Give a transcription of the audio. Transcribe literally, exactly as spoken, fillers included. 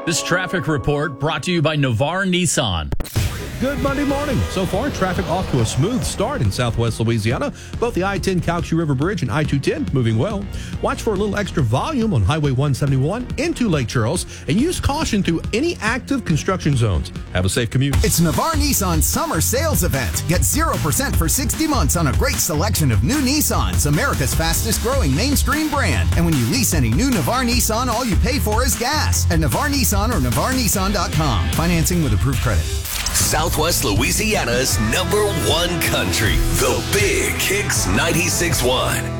This traffic report brought to you by Navarre Nissan. Good Monday morning. So far, traffic off to a smooth start in southwest Louisiana. Both the I ten Calcasieu River Bridge and I two ten moving well. Watch for a little extra volume on Highway one seventy-one into Lake Charles and use caution through any active construction zones. Have a safe commute. It's Navarre Nissan's summer sales event. Get zero percent for sixty months on a great selection of new Nissans, America's fastest growing mainstream brand. And when you lease any new Navarre Nissan, all you pay for is gas at Navarre Nissan or Navarre Nissan dot com. Financing with approved credit. Southwest Louisiana's number one country, The Big Kicks ninety-six point one.